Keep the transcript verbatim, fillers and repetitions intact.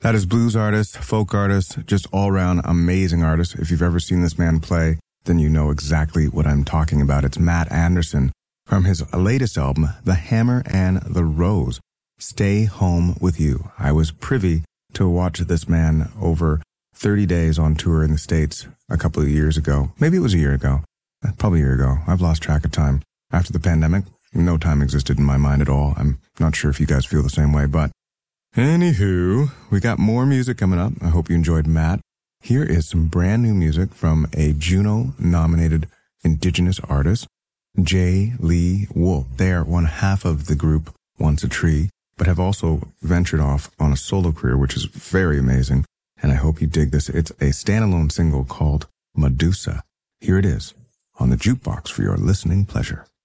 That is blues artist, folk artist, just all-around amazing artist. If you've ever seen this man play, then you know exactly what I'm talking about. It's Matt Anderson from his latest album, The Hammer and the Rose, Stay Home With You. I was privy to watch this man over thirty days on tour in the States a couple of years ago. Maybe it was a year ago. Probably a year ago. I've lost track of time. After the pandemic, no time existed in my mind at all. I'm not sure if you guys feel the same way, but anywho, we got more music coming up. I hope you enjoyed Matt. Here is some brand new music from a Juno-nominated Indigenous artist, J. Lee Wolf. They are one half of the group Once a Tree, but have also ventured off on a solo career, which is very amazing. And I hope you dig this. It's a standalone single called Medusa. Here it is on the jukebox for your listening pleasure.